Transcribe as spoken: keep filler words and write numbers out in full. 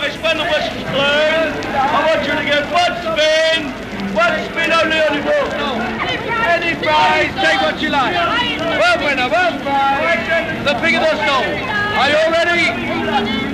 Right, when the whistle's blown, I want you to get one spin, one spin only on the ball. Any prize, take what you like. One winner, one prize, the bigger the stall. Are you all ready?